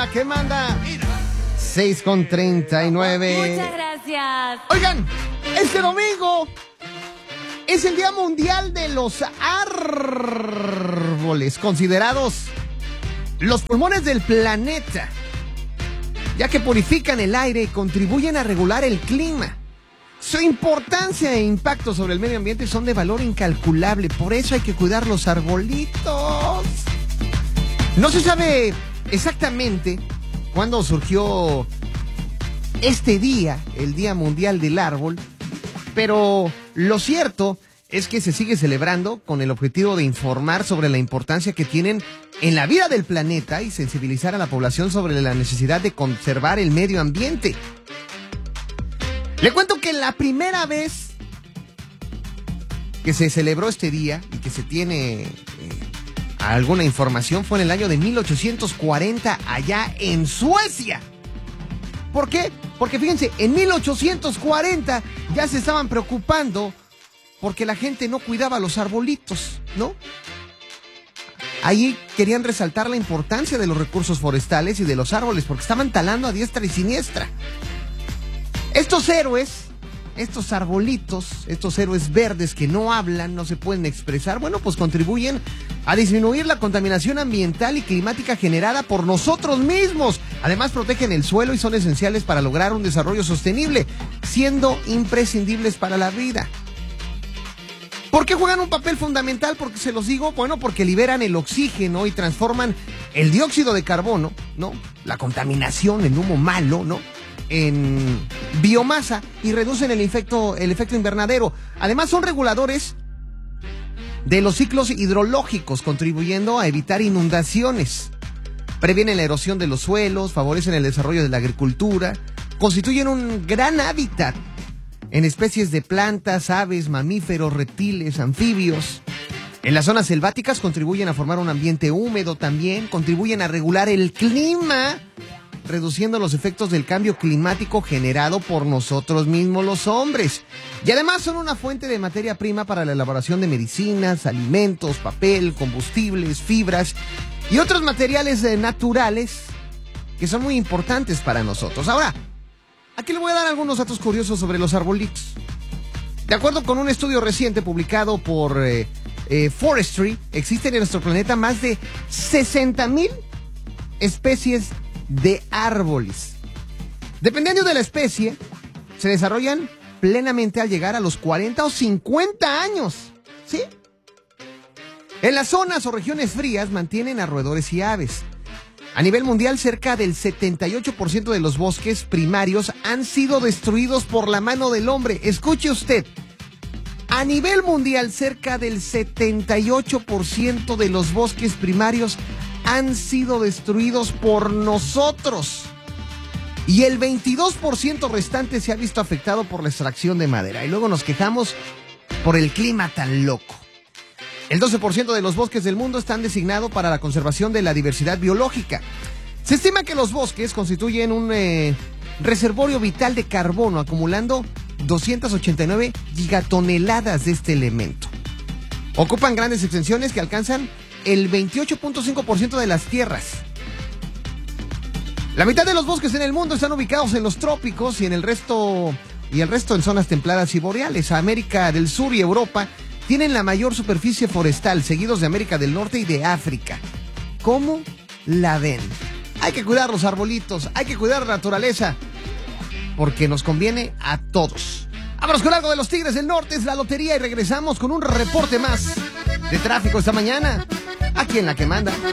la que manda. 6:39. Muchas gracias. Oigan, este domingo es el Día Mundial de los Árboles, considerados los pulmones del planeta, ya que purifican el aire y contribuyen a regular el clima. Su importancia e impacto sobre el medio ambiente son de valor incalculable, por eso hay que cuidar los arbolitos. No se sabe exactamente cuándo surgió este día, el Día Mundial del Árbol, pero lo cierto es que se sigue celebrando con el objetivo de informar sobre la importancia que tienen en la vida del planeta y sensibilizar a la población sobre la necesidad de conservar el medio ambiente. Le cuento que la primera vez que se celebró este día y que se tiene alguna información fue en el año de 1840 allá en Suecia. ¿Por qué? Porque fíjense, en 1840 ya se estaban preocupando porque la gente no cuidaba los arbolitos, ¿no? Ahí querían resaltar la importancia de los recursos forestales y de los árboles porque estaban talando a diestra y siniestra. Estos héroes, estos arbolitos, estos héroes verdes que no hablan, no se pueden expresar, bueno, pues contribuyen a disminuir la contaminación ambiental y climática generada por nosotros mismos. Además, protegen el suelo y son esenciales para lograr un desarrollo sostenible, siendo imprescindibles para la vida. ¿Por qué juegan un papel fundamental? Porque se los digo, bueno, porque liberan el oxígeno y transforman el dióxido de carbono, ¿no? La contaminación en humo malo, ¿no? En biomasa y reducen el efecto invernadero. Además son reguladores de los ciclos hidrológicos, contribuyendo a evitar inundaciones. Previenen la erosión de los suelos, favorecen el desarrollo de la agricultura, constituyen un gran hábitat en especies de plantas, aves, mamíferos, reptiles, anfibios. En las zonas selváticas contribuyen a formar un ambiente húmedo también, contribuyen a regular el clima, reduciendo los efectos del cambio climático generado por nosotros mismos los hombres. Y además son una fuente de materia prima para la elaboración de medicinas, alimentos, papel, combustibles, fibras y otros materiales naturales que son muy importantes para nosotros. Ahora, aquí le voy a dar algunos datos curiosos sobre los arbolitos. De acuerdo con un estudio reciente publicado por Forestry, existen en nuestro planeta más de 60,000 especies de árboles. Dependiendo de la especie, se desarrollan plenamente al llegar a los 40 o 50 años. ¿Sí? En las zonas o regiones frías mantienen a roedores y aves. A nivel mundial, cerca del 78% de los bosques primarios han sido destruidos por la mano del hombre. Escuche usted. A nivel mundial, cerca del 78% de los bosques primarios han sido destruidos por nosotros. Y el 22% restante se ha visto afectado por la extracción de madera. Y luego nos quejamos por el clima tan loco. El 12% de los bosques del mundo están designados para la conservación de la diversidad biológica. Se estima que los bosques constituyen un reservorio vital de carbono, acumulando 289 gigatoneladas de este elemento. Ocupan grandes extensiones que alcanzan el 28.5% de las tierras. La mitad de los bosques en el mundo están ubicados en los trópicos y el resto en zonas templadas y boreales. América del Sur y Europa tienen la mayor superficie forestal, seguidos de América del Norte y de África. ¿Cómo la ven? Hay que cuidar los arbolitos, hay que cuidar la naturaleza, porque nos conviene a todos. Vámonos con algo de los Tigres del Norte, es la lotería, y regresamos con un reporte más de tráfico esta mañana, aquí en La Que Manda.